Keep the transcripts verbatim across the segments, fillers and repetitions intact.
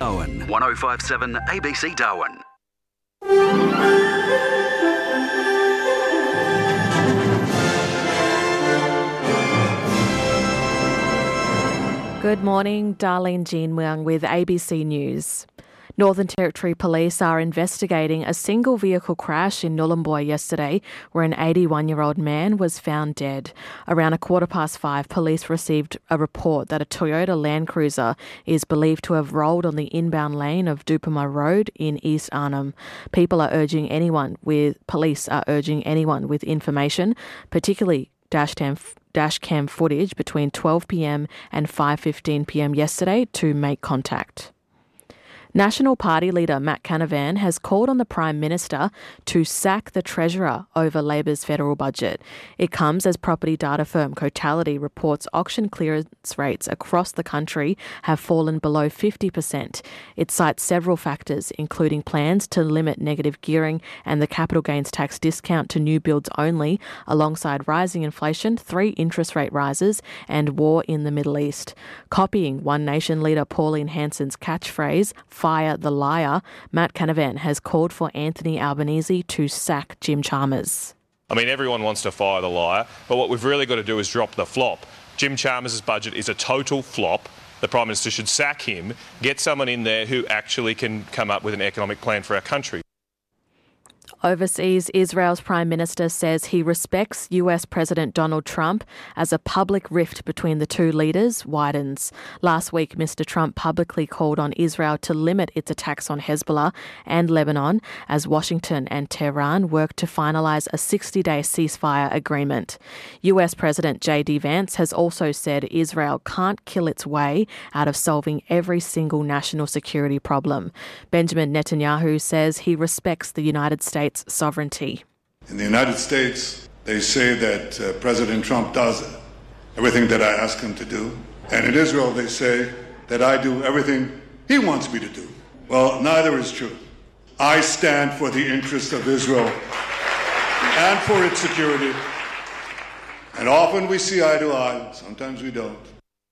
Darwin. one oh five point seven A B C Darwin. Good morning, Darlene Jean Muang with A B C News. Northern Territory Police are investigating a single vehicle crash in Nhulunbuy yesterday where an eighty-one-year-old man was found dead. Around a quarter past five, police received a report that a Toyota Land Cruiser is believed to have rolled on the inbound lane of Dupama Road in East Arnhem. People are urging anyone with, police are urging anyone with information, particularly dash cam, dash cam footage between twelve p.m. and five fifteen p.m. yesterday to make contact. National Party leader Matt Canavan has called on the Prime Minister to sack the Treasurer over Labor's federal budget. It comes as property data firm Cotality reports auction clearance rates across the country have fallen below fifty percent. It cites several factors, including plans to limit negative gearing and the capital gains tax discount to new builds only, alongside rising inflation, three interest rate rises, and war in the Middle East. Copying One Nation leader Pauline Hanson's catchphrase, "Fire the liar," Matt Canavan has called for Anthony Albanese to sack Jim Chalmers. I mean, everyone wants to fire the liar, but what we've really got to do is drop the flop. Jim Chalmers' budget is a total flop. The Prime Minister should sack him, get someone in there who actually can come up with an economic plan for our country. Overseas, Israel's Prime Minister says he respects U S President Donald Trump as a public rift between the two leaders widens. Last week, Mister Trump publicly called on Israel to limit its attacks on Hezbollah and Lebanon as Washington and Tehran work to finalise a sixty-day ceasefire agreement. U S President J D Vance has also said Israel can't kill its way out of solving every single national security problem. Benjamin Netanyahu says he respects the United States sovereignty. In the United States, they say that uh, President Trump does everything that I ask him to do. And in Israel, they say that I do everything he wants me to do. Well, neither is true. I stand for the interests of Israel and for its security. And often we see eye to eye, sometimes we don't.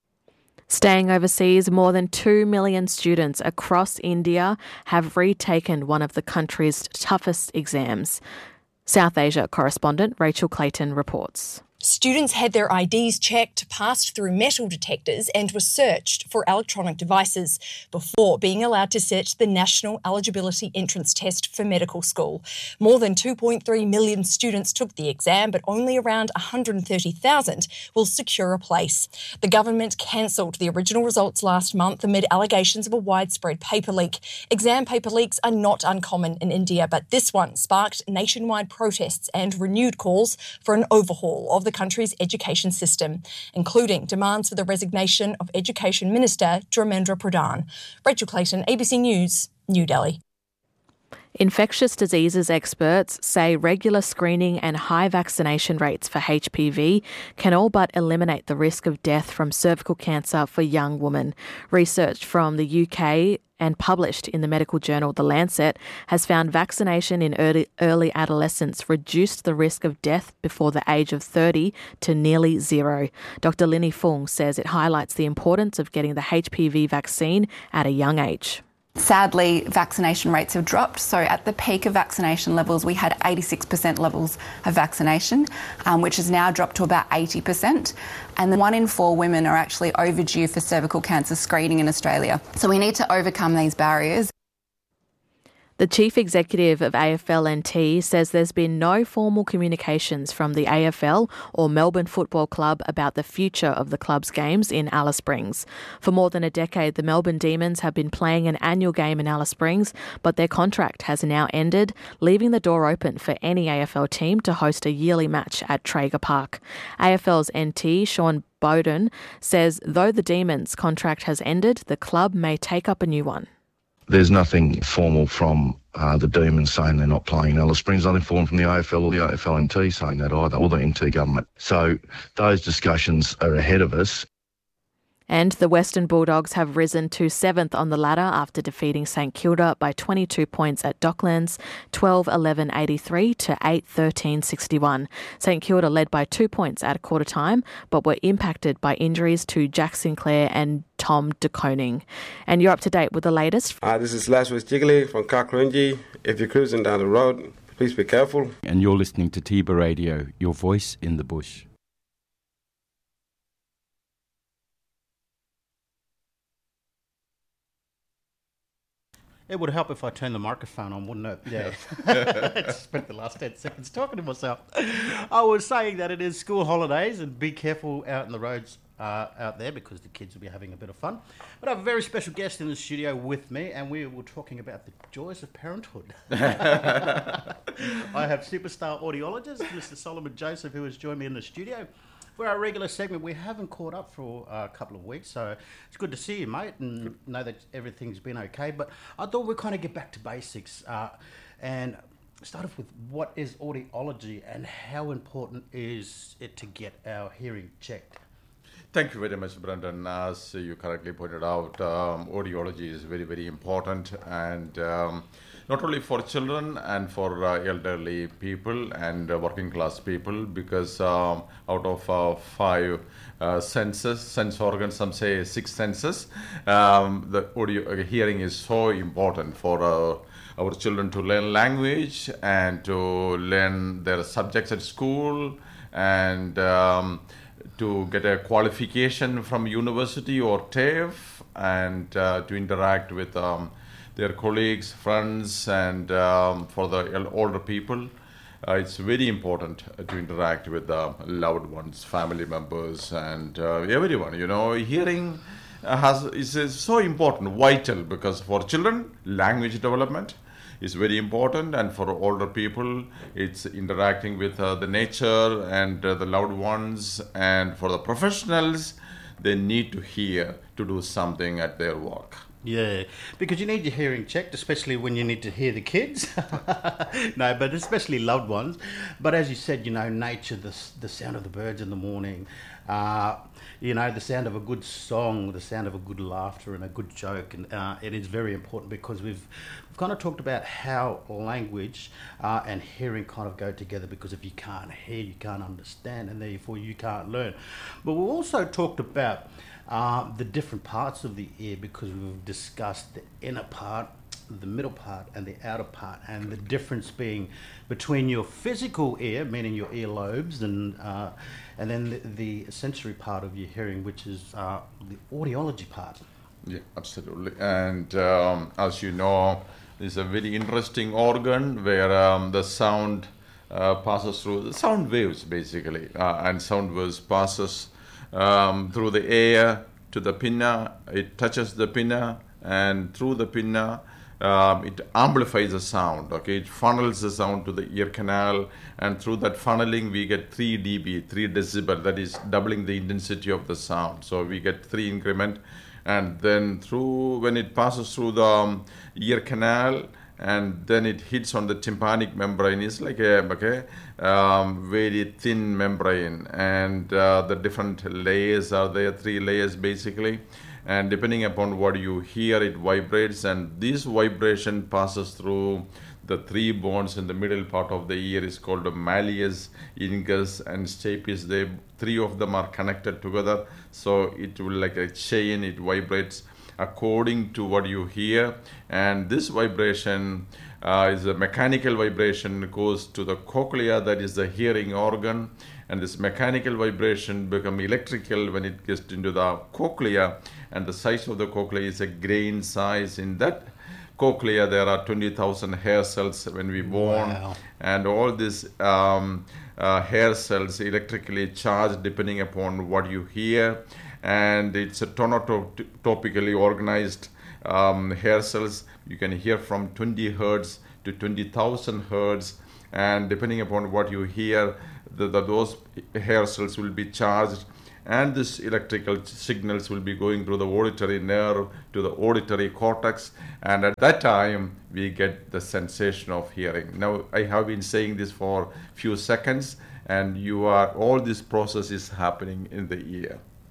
Staying overseas, more than two million students across India have retaken one of the country's toughest exams. South Asia correspondent Rachel Clayton reports. Students had their I Ds checked, passed through metal detectors and were searched for electronic devices before being allowed to sit the National Eligibility Entrance Test for medical school. More than two point three million students took the exam, but only around one hundred thirty thousand will secure a place. The government cancelled the original results last month amid allegations of a widespread paper leak. Exam paper leaks are not uncommon in India, but this one sparked nationwide protests and renewed calls for an overhaul of the country's education system, including demands for the resignation of Education Minister Dharmendra Pradhan. Rachel Clayton, A B C News, New Delhi. Infectious diseases experts say regular screening and high vaccination rates for H P V can all but eliminate the risk of death from cervical cancer for young women. Research from the U K and published in the medical journal The Lancet has found vaccination in early, early adolescence reduced the risk of death before the age of thirty to nearly zero. Doctor Linny Fung says it highlights the importance of getting the H P V vaccine at a young age. Sadly, vaccination rates have dropped. So at the peak of vaccination levels, we had eighty-six percent levels of vaccination, um, which has now dropped to about eighty percent. And then one in four women are actually overdue for cervical cancer screening in Australia. So we need to overcome these barriers. The chief executive of A F L N T says there's been no formal communications from the A F L or Melbourne Football Club about the future of the club's games in Alice Springs. For more than a decade, the Melbourne Demons have been playing an annual game in Alice Springs, but their contract has now ended, leaving the door open for any A F L team to host a yearly match at Traeger Park. A F L's N T, Sean Bowden, says though the Demons' contract has ended, the club may take up a new one. There's nothing formal from uh, the Demons saying they're not playing in Alice Springs, nothing formal from the A F L or the A F L N T saying that either, or the N T government. So those discussions are ahead of us. And the Western Bulldogs have risen to seventh on the ladder after defeating St Kilda by twenty-two points at Docklands, twelve eleven eighty-three to eight thirteen sixty-one. St Kilda led by two points at a quarter time, but were impacted by injuries to Jack Sinclair and Tom De Koning. And you're up to date with the latest. Uh, this is Lazarus Jiggly from Kakarungi. If you're cruising down the road, please be careful. And you're listening to Tiba Radio, your voice in the bush. It would help if I turned the microphone on, wouldn't it? Yeah. I spent the last ten seconds talking to myself. I was saying that it is school holidays and be careful out in the roads uh, out there because the kids will be having a bit of fun. But I have a very special guest in the studio with me and we were talking about the joys of parenthood. I have superstar audiologist, Mister Solomon Joseph, who has joined me in the studio. For our regular segment, we haven't caught up for a couple of weeks, so it's good to see you, mate, and know that everything's been okay. But I thought we'd kind of get back to basics uh, and start off with what is audiology and how important is it to get our hearing checked? Thank you very much, Brendan. As you correctly pointed out, um, audiology is very, very important, and um, not only for children and for uh, elderly people and uh, working class people, because um, out of uh, five uh, senses, sense organs, some say six senses, um, the audio uh, hearing is so important for uh, our children to learn language and to learn their subjects at school and um, to get a qualification from university or TAFE and uh, to interact with um, their colleagues, friends, and um, for the older people. Uh, it's very important to interact with the loved ones, family members, and uh, everyone. You know, hearing has is, is so important, vital, because for children, language development is very important, and for older people, it's interacting with uh, the nature and uh, the loved ones, and for the professionals, they need to hear to do something at their work. Yeah, because you need your hearing checked, especially when you need to hear the kids. No, but especially loved ones. But as you said, you know, nature, the, the sound of the birds in the morning, uh, you know, the sound of a good song, the sound of a good laughter and a good joke. And uh, it is very important because we've, we've kind of talked about how language uh, and hearing kind of go together, because if you can't hear, you can't understand, and therefore you can't learn. But we've also talked about Uh, the different parts of the ear, because we've discussed the inner part, the middle part, and the outer part, and the difference being between your physical ear, meaning your earlobes, and uh, and then the, the sensory part of your hearing, which is uh, the audiology part. Yeah, absolutely. And um, as you know, it's a very interesting organ where um, the sound uh, passes through the sound waves, basically, uh, and sound waves passes Um, through the air to the pinna. It touches the pinna, and through the pinna um, it amplifies the sound. Okay, it funnels the sound to the ear canal, and through that funneling we get three decibel, three decibel, that is doubling the intensity of the sound. So we get three increment, and then through when it passes through the um, ear canal, and then it hits on the tympanic membrane. It's like a okay, um, very thin membrane, and uh, the different layers are there, three layers basically, and depending upon what you hear, it vibrates, and this vibration passes through the three bones in the middle part of the ear. Is called the malleus, incus, and stapes. They three of them are connected together, so it will like a chain. It vibrates according to what you hear, and this vibration uh, is a mechanical vibration. It goes to the cochlea, that is the hearing organ, and this mechanical vibration become electrical when it gets into the cochlea, and the size of the cochlea is a grain size. In that cochlea there are twenty thousand hair cells when we born. Wow. And all these um, uh, hair cells electrically charged depending upon what you hear, and it's a tonotopically organized um, hair cells. You can hear from twenty hertz to twenty thousand hertz, and depending upon what you hear, the, the, those hair cells will be charged, and this electrical signals will be going through the auditory nerve to the auditory cortex, and at that time we get the sensation of hearing. Now, I have been saying this for few seconds, and you are all this process is happening in the ear.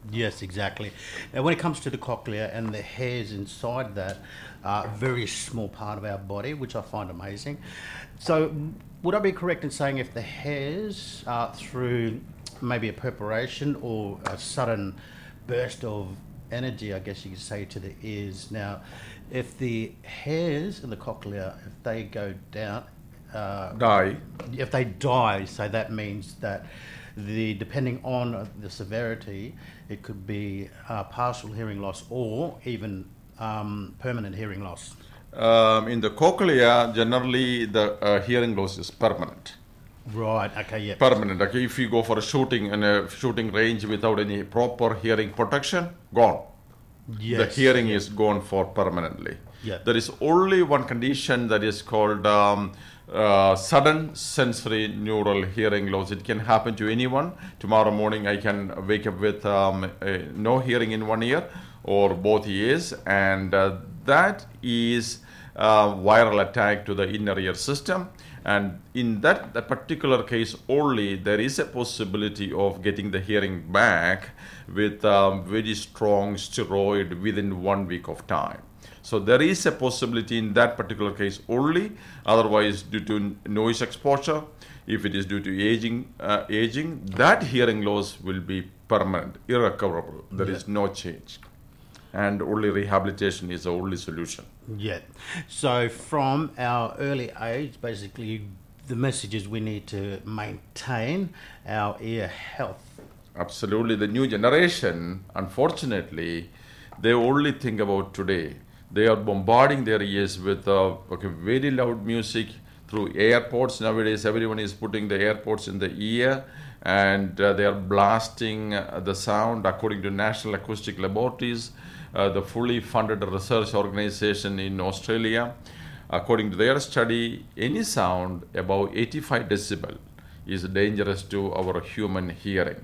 Yes, exactly. Now, when it comes to the cochlea and the hairs inside that, uh, very small part of our body, which I find amazing. So, would I be correct in saying if the hairs, uh, through maybe a perforation or a sudden burst of energy, I guess you could say, to the ears. Now, if the hairs in the cochlea, if they go down, uh, die. If they die, so that means that the depending on the severity, it could be uh, partial hearing loss or even um, permanent hearing loss. Um, in the cochlea, generally the uh, hearing loss is permanent. Right. Okay. Yeah. Permanent. Okay. If you go for a shooting in a shooting range without any proper hearing protection, gone. Yes. The hearing yes. is gone for permanently. Yeah. There is only one condition that is called um, uh, sudden sensory neural hearing loss. It can happen to anyone. Tomorrow morning, I can wake up with um, a, no hearing in one ear or both ears, and uh, that is a viral attack to the inner ear system. And in that, that particular case only, there is a possibility of getting the hearing back with um, very strong steroid within one week of time. So there is a possibility in that particular case only. Otherwise, due to noise exposure, if it is due to aging, uh, aging, that hearing loss will be permanent, irrecoverable. There yeah. is no change. And only rehabilitation is the only solution. Yeah. So from our early age, basically, the message is we need to maintain our ear health. Absolutely. The new generation, unfortunately, they only think about today. They are bombarding their ears with uh, okay, very loud music through AirPods. Nowadays, everyone is putting the AirPods in the ear, and uh, they are blasting uh, the sound according to National Acoustic Laboratories. Uh, the fully funded research organization in Australia, according to their study, any sound above eighty-five decibel is dangerous to our human hearing.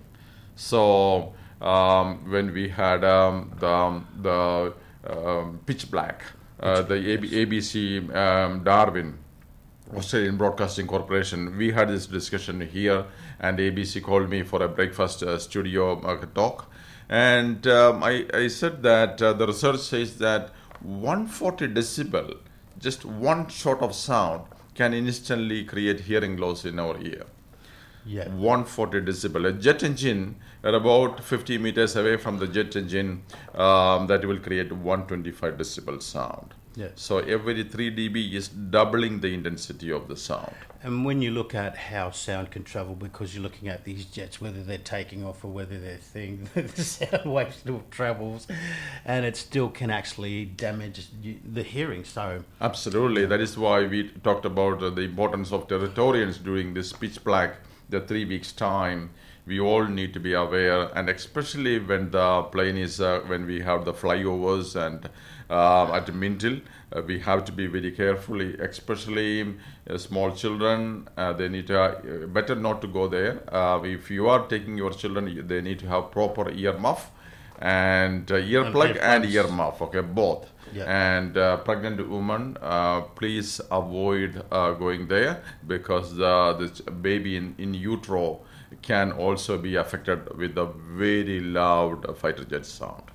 So um, when we had um, the, the um, pitch black, uh, the A B C um, Darwin, Australian Broadcasting Corporation, we had this discussion here, and A B C called me for a breakfast uh, studio uh, talk. And um, I, I said that uh, the research says that one hundred forty decibel, just one shot of sound, can instantly create hearing loss in our ear. Yeah. one hundred forty decibel. A jet engine at about fifty meters away from the jet engine, um, that will create one hundred twenty-five decibel sound. Yeah. So every three decibels is doubling the intensity of the sound. And when you look at how sound can travel, because you're looking at these jets, whether they're taking off or whether they're thing, the sound wave still travels, and it still can actually damage the hearing. So absolutely, that is why we talked about uh, the importance of territorians during this pitch black, the three weeks time. We all need to be aware, and especially when the plane is, uh, when we have the flyovers and uh, at Mintil, uh, we have to be very carefully, especially uh, small children. Uh, they need to, uh, better not to go there. Uh, if you are taking your children, they need to have proper ear muff and uh, ear plug and, and ear muff, okay, both. Yeah. And uh, pregnant women, uh, please avoid uh, going there, because the, the baby in, in utero can also be affected with a very loud fighter jet sound.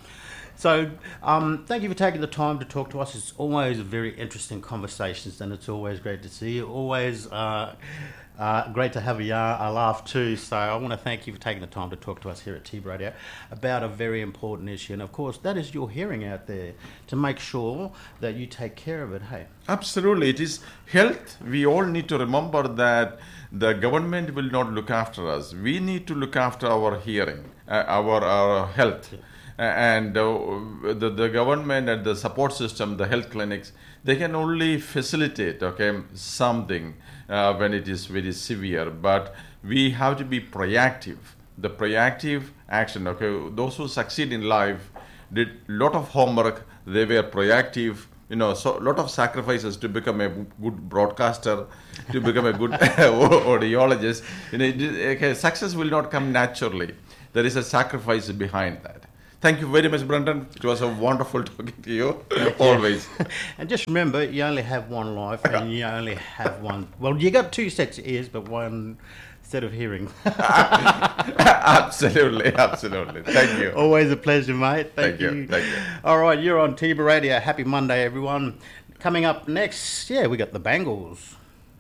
So um, thank you for taking the time to talk to us. It's always very interesting conversations, and it's always great to see you. Always uh, uh, great to have a, yarn, a laugh too. So I want to thank you for taking the time to talk to us here at T Radio about a very important issue. And of course, that is your hearing out there, to make sure that you take care of it. Hey. Absolutely. It is health. We all need to remember that the government will not look after us. We need to look after our hearing, uh, our, our health. Yeah. And uh, the, the government and the support system, the health clinics, they can only facilitate, okay, something uh, when it is very severe. But we have to be proactive. The proactive action, okay, those who succeed in life did a lot of homework. They were proactive. You know, so a lot of sacrifices to become a good broadcaster, to become a good audiologist. You know, it, okay, success will not come naturally. There is a sacrifice behind that. Thank you very much, Brendan. It was a wonderful talking to you, always. And just remember, you only have one life, and you only have one. Well, you got two sets of ears, but one instead of hearing. Absolutely, absolutely. Thank you. Always a pleasure, mate. Thank, Thank you. you. Thank you. All right, you're on T B Radio. Happy Monday, everyone. Coming up next, yeah, we got the Bangles.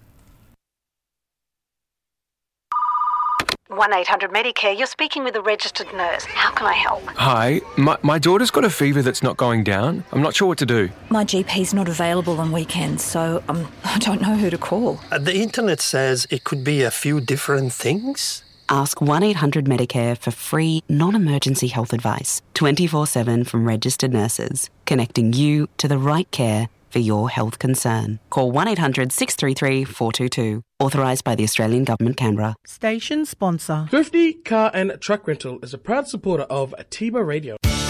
one eight hundred Medicare, you're speaking with a registered nurse. How can I help? Hi, my, my daughter's got a fever that's not going down. I'm not sure what to do. My G P's not available on weekends, so um, I don't know who to call. Uh, the internet says it could be a few different things. Ask one eight hundred Medicare for free, non-emergency health advice, twenty-four seven from registered nurses, connecting you to the right care for your health concern. Call one eight hundred six three three four two two. Authorised by the Australian Government, Canberra. Station sponsor. fifty Car and Truck Rental is a proud supporter of T B Radio.